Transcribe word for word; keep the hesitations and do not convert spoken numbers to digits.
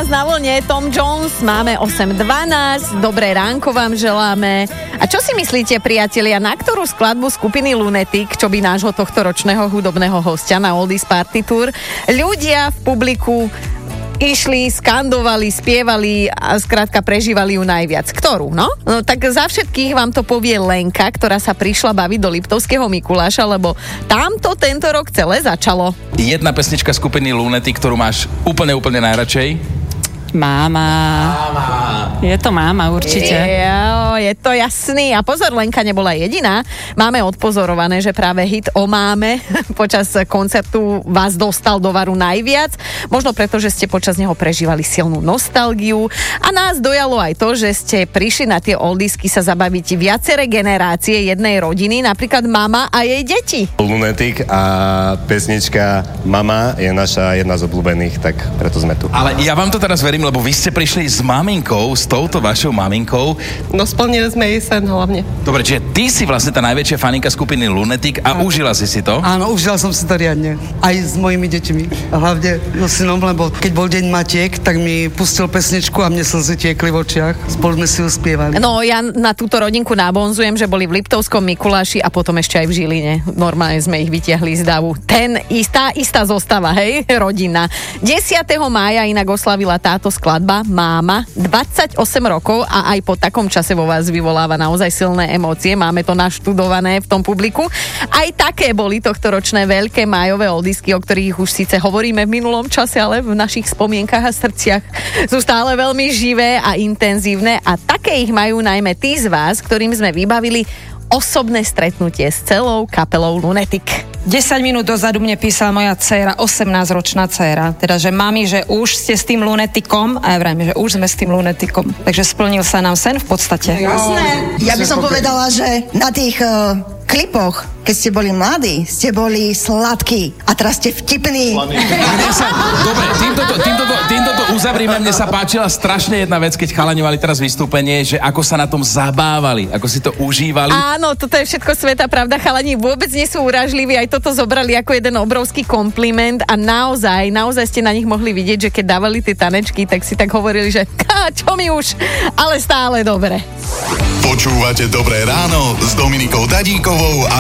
nás na vlne Tom Jones, máme osem dvanásť, dobré ránko vám želáme. A čo si myslíte, priatelia, na ktorú skladbu skupiny Lunatic, čo by nášho tohto ročného hudobného hostia na Oldies Party Tour, ľudia v publiku išli, skandovali, spievali a skrátka prežívali ju najviac. Ktorú, no? No tak za všetkých vám to povie Lenka, ktorá sa prišla baviť do Liptovského Mikuláša, lebo tamto tento rok celé začalo. Jedna pesnička skupiny Lunatic, ktorú máš úplne, úplne najradšej? Máma. Máma. Je to máma, určite. Jo, je to jasný. A pozor, Lenka nebola jediná. Máme odpozorované, že práve hit o máme počas koncertu vás dostal do varu najviac. Možno preto, že ste počas neho prežívali silnú nostalgiu. A nás dojalo aj to, že ste prišli na tie oldisky sa zabaviť viaceré generácie jednej rodiny, napríklad mama a jej deti. Lunatic a pesnička Mama je naša jedna z obľúbených, tak preto sme tu. Ale ja vám to teraz verím, lebo vy ste prišli s maminkou, s touto vašou maminkou. No splnili sme jej sen hlavne. Dobre, čiže ty si vlastne tá najväčšia faninka skupiny Lunatic a užila si si to? Áno, užila som si to riadne. Aj s mojimi deťmi. A hlavne so synom, lebo keď bol deň matiek, tak mi pustil pesničku a mne slzy tiekli v očiach. Spolu sme si ju spievali. No ja na túto rodinku nábonzujem, že boli v Liptovskom Mikuláši a potom ešte aj v Žiline. Normálne sme ich vytiahli z davu. Ten istá, istá zostava, hej, rodina. desiateho mája inak oslavila táto skladba Máma dvadsaťosem rokov a aj po takom čase vo vás vyvoláva naozaj silné emócie. Máme to naštudované v tom publiku. Aj také boli tohtoročné veľké májové oldisky, o ktorých už síce hovoríme v minulom čase, ale v našich spomienkach a srdciach sú stále veľmi živé a intenzívne a také ich majú najmä tí z vás, ktorým sme vybavili osobné stretnutie s celou kapelou Lunatic. desať minút dozadu mne písala moja dcéra, osemnásťročná dcéra, teda, že mami, že už ste s tým Lunaticom, a ja vrajím, že už sme s tým Lunaticom. Takže splnil sa nám sen v podstate. Jasné. Ja by som povedala, že na tých uh, klipoch, keď ste boli mladí, ste boli sladkí a teraz ste vtipní. Sa, dobre, týmto to, týmto to, týmto to uzavrime. Mne sa páčila strašne jedna vec, keď chalani mali teraz vystúpenie, že ako sa na tom zabávali, ako si to užívali. Áno, toto je všetko sveta pravda. Chalani vôbec nie sú urážliví, aj toto zobrali ako jeden obrovský kompliment a naozaj, naozaj ste na nich mohli vidieť, že keď dávali tie tanečky, tak si tak hovorili, že čo mi už, ale stále dobre. Počúvate Dobré ráno s Dominikou Dadíkovou a